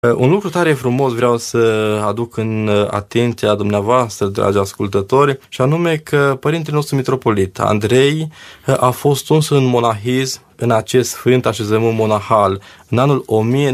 Un lucru tare frumos vreau să aduc în atenția dumneavoastră, dragi ascultători, și anume că Părintele nostru Mitropolit Andrei a fost uns în monahism, în acest sfânt așezământ monahal, în anul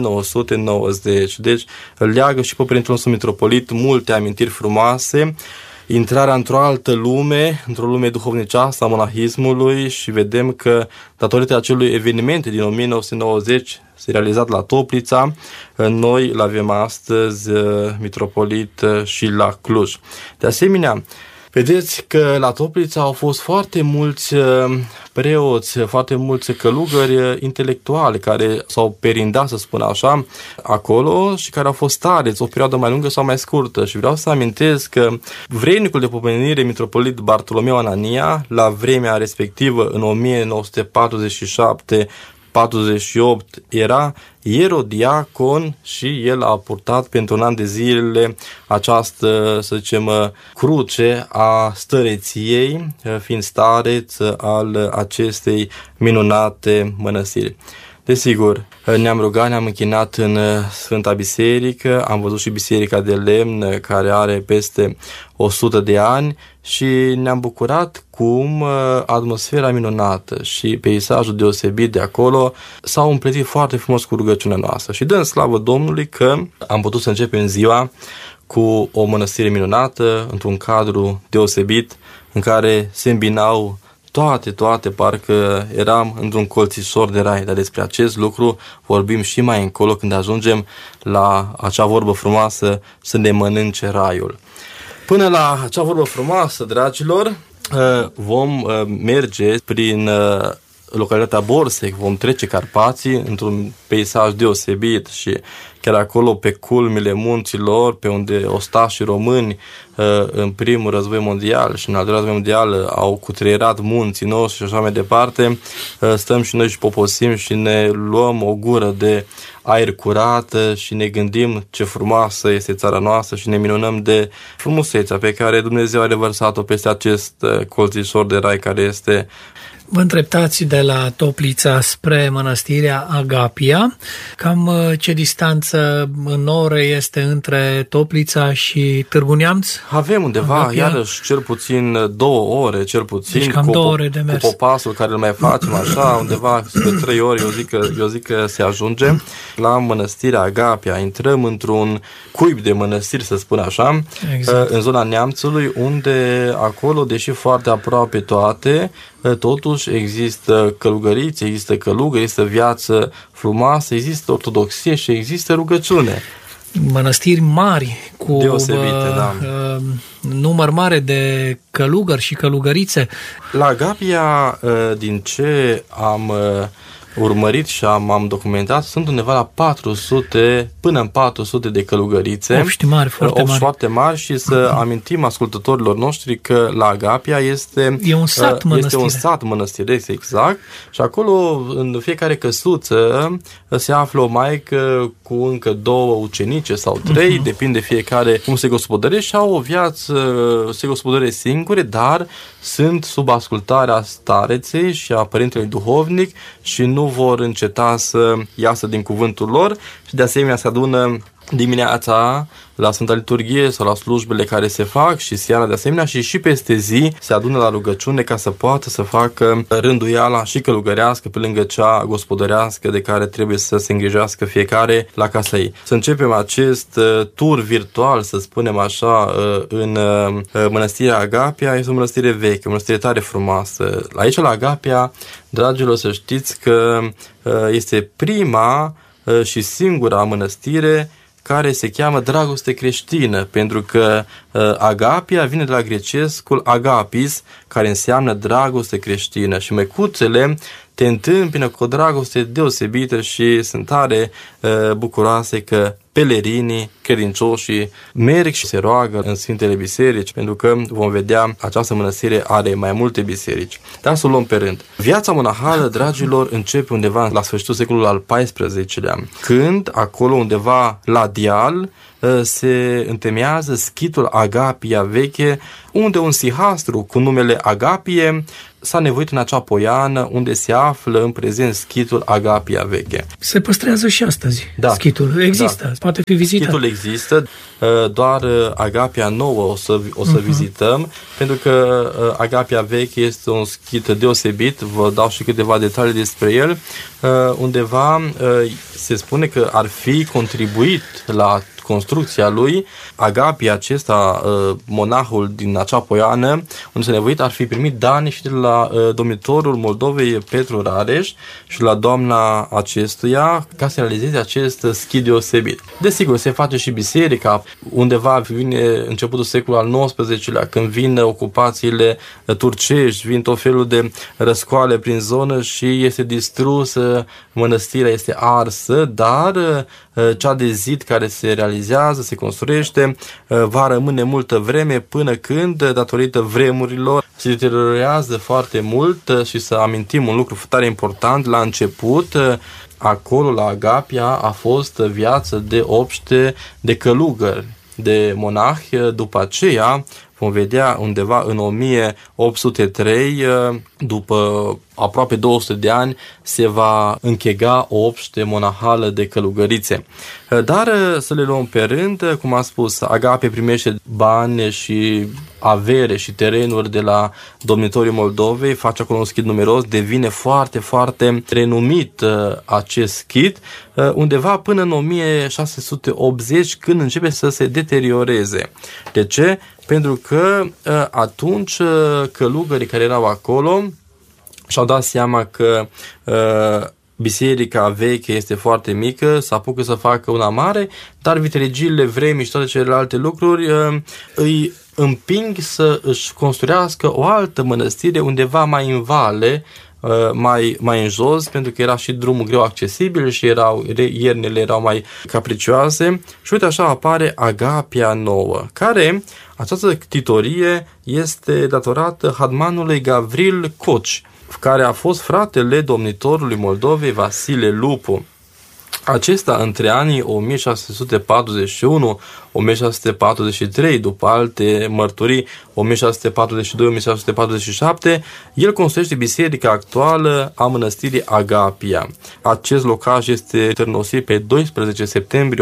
1990. Deci îl leagă și pe Părintele nostru Mitropolit multe amintiri frumoase, intrarea într-o altă lume, într-o lume duhovnicească a monahismului, și vedem că datorită acelui eveniment din 1990 se realizat la Toplița, noi îl avem astăzi mitropolit și la Cluj. De asemenea, vedeți că la Toplița au fost foarte mulți preoți, foarte mulți călugări intelectuali care s-au perindat, să spun așa, acolo și care au fost stareți o perioadă mai lungă sau mai scurtă. Și vreau să amintesc că vrednicul de pomenire mitropolit Bartolomeu Anania, la vremea respectivă, în 1947-48, era ierodiacon și el a purtat pentru un an de zile această, să zicem, cruce a stăreției, fiind stareț al acestei minunate mănăstiri. Desigur, ne-am rugat, ne-am închinat în Sfânta Biserică, am văzut și biserica de lemn care are peste 100 de ani și ne-am bucurat cum atmosfera minunată și peisajul deosebit de acolo s-au împletit foarte frumos cu rugăciunea noastră. Și dăm slavă Domnului că am putut să începem ziua cu o mănăstire minunată, într-un cadru deosebit, în care se îmbinau toate, parcă eram într-un colțișor de rai. Dar despre acest lucru vorbim și mai încolo, când ajungem la acea vorbă frumoasă, să ne mănânce raiul. Până la acea vorbă frumoasă, dragilor, vom merge prin localitatea Borsec, vom trece Carpații într-un peisaj deosebit și chiar acolo pe culmile munților, pe unde ostașii români în primul război mondial și în al doilea război mondial au cutreierat munții noștri și așa mai departe, stăm și noi și poposim și ne luăm o gură de aer curat și ne gândim ce frumoasă este țara noastră și ne minunăm de frumusețea pe care Dumnezeu a revărsat-o peste acest colțișor de rai care este. Vă îndreptați de la Toplița spre mănăstirea Agapia. Cam ce distanță în ore este între Toplița și Târgu Neamț? Avem undeva, Agapia, iarăși, cel puțin 2 ore, cel puțin, deci cam 2 ore de mers. Cu popasul care îl mai facem așa, undeva spre 3 ore, eu zic că se ajunge. La mănăstirea Agapia intrăm într-un cuib de mănăstiri, să spun așa, exact, în zona Neamțului, unde acolo, deși foarte aproape toate, totuși există călugăriți, există călugări, există viață frumoasă, există ortodoxie și există rugăciune. Mănăstiri mari cu deosebite, da, număr mare de călugări și călugărițe. La Agapia, din ce am urmărit și am documentat, sunt undeva la 400, până în 400 de călugărițe. Obști mari, foarte mari. Și să amintim ascultătorilor noștri că la Agapia este un sat mănăstire, exact. Și acolo, în fiecare căsuță, se află o maică cu încă 2 ucenice sau 3, depinde fiecare cum se gospodărește, și au o viață, se gospodăresc singure, dar sunt sub ascultarea stareței și a părintelui duhovnic și nu vor înceta să iasă din cuvântul lor și de asemenea se adună dimineața la Sfânta Liturghie sau la slujbele care se fac și seara de asemenea și peste zi se adună la rugăciune ca să poată să facă rânduiala și călugărească pe lângă cea gospodărească de care trebuie să se îngrijească fiecare la casa ei. Să începem acest tur virtual, să spunem așa, în mănăstirea Agapia. Este o mănăstire veche, o mănăstire tare frumoasă. Aici la Agapia, dragilor, să știți că este prima și singura mănăstire care se cheamă dragoste creștină, pentru că Agapia vine de la grecescul agapis, care înseamnă dragoste creștină, și măicuțele te întâmpină cu o dragoste deosebită și sunt tare bucuroase că pelerinii, credincioșii merg și se roagă în Sfintele Biserici, pentru că vom vedea, această mănăstire are mai multe biserici. Dar să o luăm pe rând. Viața monahală, dragilor, începe undeva la sfârșitul secolului al XIV-lea, când acolo undeva la deal se întemeiază schitul Agapia Veche, unde un sihastru cu numele Agapie s-a nevoit în acea poiană unde se află în prezent schitul Agapia veche. Se păstrează și astăzi. Da. Schitul există, poate fi vizitat. Schitul există, doar Agapia nouă o să vizităm, pentru că Agapia veche este un schit deosebit, vă dau și câteva detalii despre el. Undeva se spune că ar fi contribuit la construcția lui. Agapia acesta, monahul din acea poiană, unde s-a nevoit, ar fi primit dani și de la domnitorul Moldovei Petru Rareș și la doamna acestuia ca să realizeze acest schid deosebit. Desigur, se face și biserica, undeva vine începutul secolului al XIX-lea, când vin ocupațiile turcești, vin tot felul de răscoale prin zonă și este distrusă, mănăstirea este arsă, dar cea de zid care se realizează, se construiește, va rămâne multă vreme până când, datorită vremurilor, se deteriorează foarte mult. Și să amintim un lucru tare important, la început, acolo la Agapia a fost viață de obște, de călugări, de monahi. După aceea vom vedea undeva în 1803, după aproape 200 de ani, se va închega o obște monahală de călugărițe. Dar să le luăm pe rând, cum am spus, Agapie primește bani și avere și terenuri de la domnitorii Moldovei, face acolo un schid numeros, devine foarte, foarte renumit acest schid, undeva până în 1680, când începe să se deterioreze. De ce? Pentru că atunci călugării care erau acolo și-au dat seama că biserica veche este foarte mică, se apucă să facă una mare, dar vitregiile vremii și toate celelalte lucruri îi împing să își construiască o altă mănăstire undeva mai în vale, mai în jos, pentru că era și drumul greu accesibil și iernile erau mai capricioase. Și uite așa apare Agapia nouă, care, această titorie este datorată hadmanului Gavril Coci, care a fost fratele domnitorului Moldovei Vasile Lupu. Acesta, între anii 1641-1643, după alte mărturii, 1642-1647, el construiește biserica actuală a mănăstirii Agapia. Acest locaș este târnosit pe 12 septembrie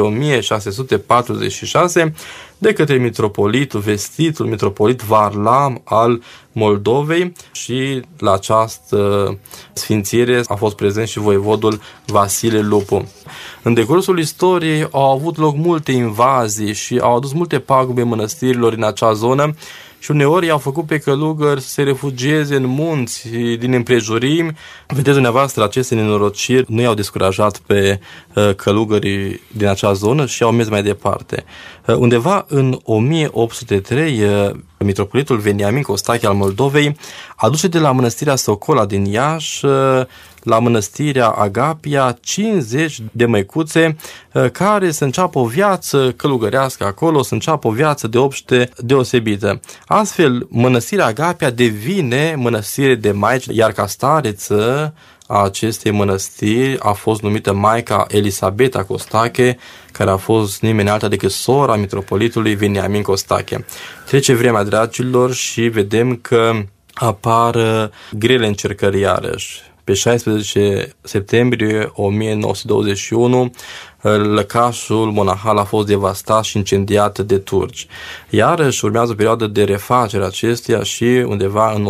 1646 de către mitropolitul, vestitul mitropolit Varlam al Moldovei, și la această sfințire a fost prezent și voievodul Vasile Lupu. În decursul istoriei au avut loc multe invazii și au adus multe pagube mănăstirilor în acea zonă și uneori i-au făcut pe călugări să se refugieze în munți din împrejurimi. Vedeți dumneavoastră, aceste nenorociri nu i-au descurajat pe călugării din acea zonă și au mers mai departe. Undeva în 1803, mitropolitul Veniamin Costache al Moldovei aduce de la mănăstirea Socola din Iași la mănăstirea Agapia 50 de măicuțe care să înceapă o viață călugărească acolo, să înceapă o viață de obște deosebită. Astfel, mănăstirea Agapia devine mănăstire de maici, iar ca stareță a acestei mănăstiri a fost numită Maica Elisabeta Costache, care a fost nimeni alta decât sora mitropolitului Veniamin Costache. Trece vremea, dragilor, și vedem că apar grele încercări iarăși. Pe 16 septembrie 1921, lăcașul monahal a fost devastat și incendiat de turci. Iarăși urmează o perioadă de refacere acestuia și undeva în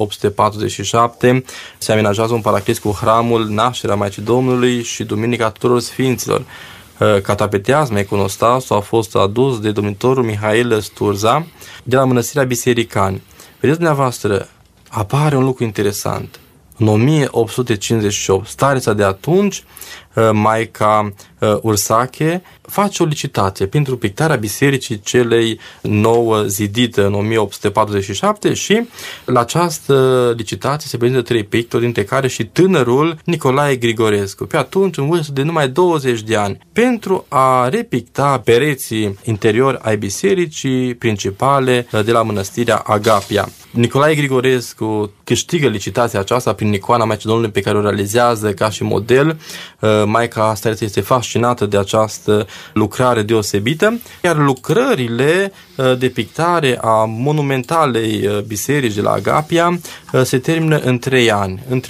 1847 se amenajează un paraclis cu hramul Nașterea Maicii Domnului și Duminica Tuturor Sfinților. Catapeteazma, iconostasul, a fost adus de domnitorul Mihail Sturza de la mănăstirea Bisericani. Vedeți dumneavoastră, apare un lucru interesant. În 1858, stareța de atunci, Maica Ursache, face o licitație pentru pictarea bisericii celei nouă zidite în 1847 și la această licitație se prezintă 3 pictori, dintre care și tânărul Nicolae Grigorescu, pe atunci în vârstă de numai 20 de ani, pentru a repicta pereții interiori ai bisericii principale de la mănăstirea Agapia. Nicolae Grigorescu câștigă licitația aceasta prin icoana Maicii Domnului, pe care o realizează ca și model Maica Stareță este fascinată de această lucrare deosebită, iar lucrările de pictare a monumentalei biserici de la Agapia se termină în 3 ani, între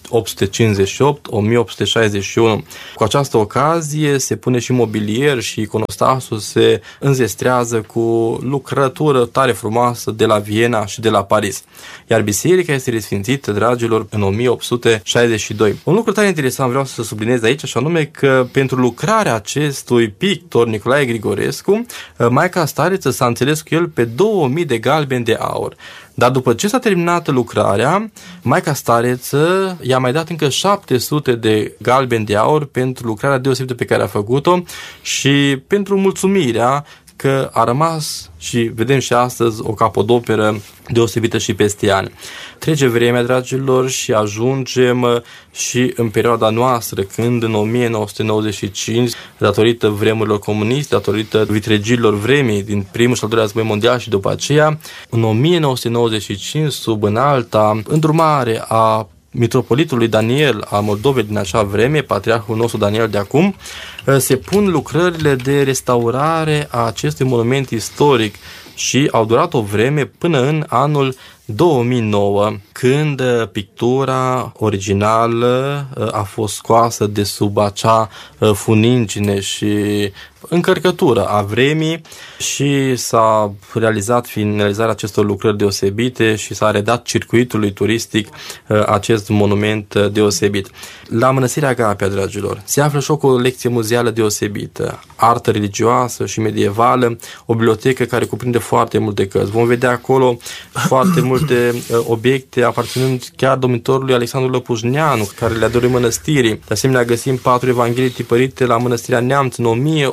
1858-1861. Cu această ocazie se pune și mobilier și iconostasul se înzestrează cu lucrătură tare frumoasă de la Viena și de la Paris. Iar biserica este resfințită, dragilor, în 1862. Un lucru tare interesant vreau să subliniez aici, și anume că pentru lucrarea acestui pictor, Nicolae Grigorescu, Maica Stareță s-a înțeles cu el pe 2000 de galbeni de aur. Dar după ce s-a terminat lucrarea, Maica Stareță i-a mai dat încă 700 de galbeni de aur pentru lucrarea deosebită pe care a făcut-o și pentru mulțumirea că a rămas, și vedem și astăzi, o capodoperă deosebită și peste ani. Trece vremea, dragilor, și ajungem și în perioada noastră, când în 1995, datorită vremurilor comuniste, datorită vitregilor vremii din primul și al doilea război mondial și după aceea, în 1995, sub înalta îndrumare a mitropolitului Daniel al Moldovei din acea vreme, patriarhul nostru Daniel de acum, se pun lucrările de restaurare a acestui monument istoric și au durat o vreme până în anul 2009, când pictura originală a fost scoasă de sub acea funingine și încărcătură a vremii și s-a realizat finalizarea acestor lucrări deosebite și s-a redat circuitului turistic acest monument deosebit. La Mănăstirea Agapia, dragilor, se află și o colecție muzeală deosebită, artă religioasă și medievală, o bibliotecă care cuprinde foarte multe cărți. Vom vedea acolo foarte multe obiecte aparținând chiar domnitorului Alexandru Lăpușneanu, care le-a dorit mănăstirii. De asemenea, găsim 4 evanghelii tipărite la Mănăstirea Neamț în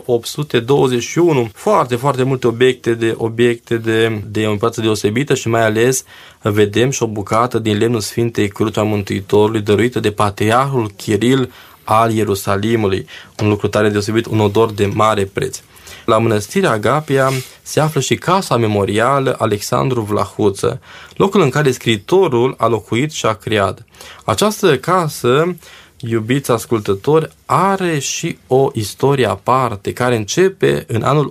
1821. Foarte multe obiecte de o împărăție deosebită și mai ales vedem și o bucată din lemnul Sfintei Cruci a Mântuitorului, dăruită de Patriarhul Chiril al Ierusalimului. Un lucru tare deosebit, un odor de mare preț. La Mănăstirea Agapia se află și casa memorială Alexandru Vlahuță, locul în care scriitorul a locuit și a creat. Această casă, iubiți ascultători, are și o istorie aparte, care începe în anul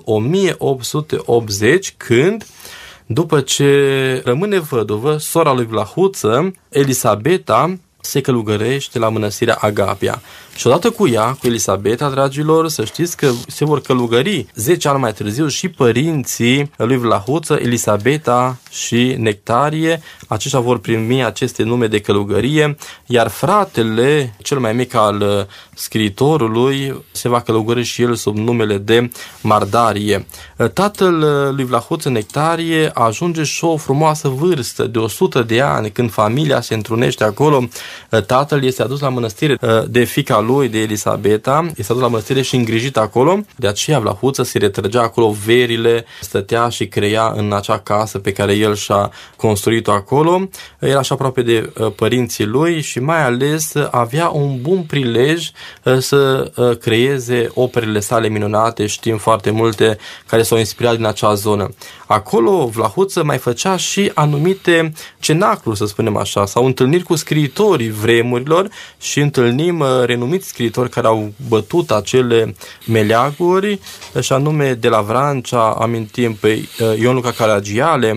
1880, când, după ce rămâne văduvă, sora lui Vlahuță, Elisabeta, se călugărește la Mănăstirea Agapia. Și odată cu ea, cu Elisabeta, dragilor, să știți că se vor călugări 10 ani mai târziu și părinții lui Vlahuță, Elisabeta și Nectarie. Aceștia vor primi aceste nume de călugărie, iar fratele cel mai mic al scriitorului se va călugări și el sub numele de Mardarie. Tatăl lui Vlahuță, Nectarie, ajunge și o frumoasă vârstă de 100 de ani, când familia se întrunește acolo. Tatăl este adus la mănăstire de fiica lui, de Elisabeta, este adus la mănăstire și îngrijit acolo. De aceea Vlahuță se retrăgea acolo verile, stătea și creia în acea casă pe care el și-a construit-o acolo. Era așa aproape de părinții lui și mai ales avea un bun prilej să creeze operele sale minunate. Știm foarte multe care s-au inspirat din acea zonă. Acolo Vlahuță mai făcea și anumite cenacluri, să spunem așa, sau întâlniri cu scriitorii vremurilor și întâlnim renumiți scriitori care au bătut acele meleaguri, și anume de la Vrancea amintim pe Ion Luca Caragiale,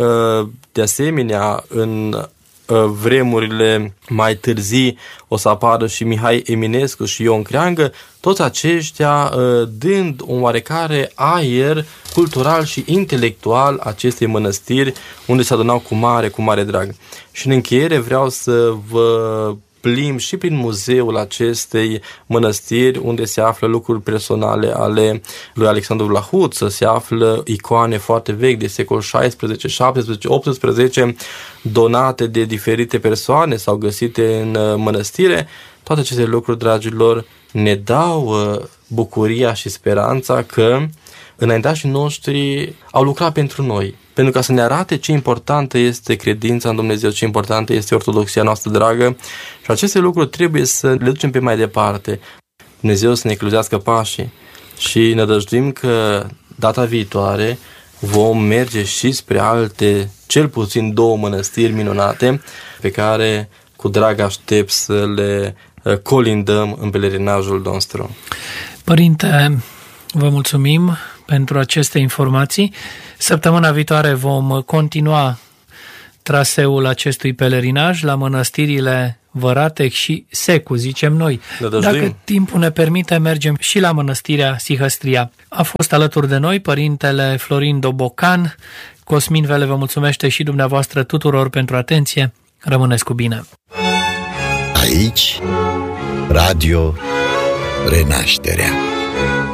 de asemenea în vremurile mai târzii o să apară și Mihai Eminescu și Ion Creangă, toți aceștia dând un oarecare aer cultural și intelectual acestei mănăstiri unde se adunau cu mare drag. Și în încheiere vreau să vă plimb și prin muzeul acestei mănăstiri, unde se află lucruri personale ale lui Alexandru Vlahuță, se află icoane foarte vechi de secol 16, 17, 18, donate de diferite persoane sau găsite în mănăstire. Toate aceste lucruri, dragilor, ne dau bucuria și speranța că înaintașii noștri au lucrat pentru noi, pentru ca să ne arate ce importantă este credința în Dumnezeu, ce importantă este ortodoxia noastră dragă, și aceste lucruri trebuie să le ducem pe mai departe. Dumnezeu să ne ecluzească pașii și ne dăjduim că data viitoare vom merge și spre alte, cel puțin 2 mănăstiri minunate, pe care cu drag aștept să le colindăm în pelerinajul nostru. Părinte, vă mulțumim pentru aceste informații. Săptămâna viitoare vom continua traseul acestui pelerinaj la mănăstirile Văratec și Secu, zicem noi. Dacă timpul ne permite, mergem și la mănăstirea Sihăstria. A fost alături de noi Părintele Florin Dobocan. Cosmin Vele vă mulțumește și dumneavoastră tuturor pentru atenție. Rămâneți cu bine! Aici, Radio Renașterea.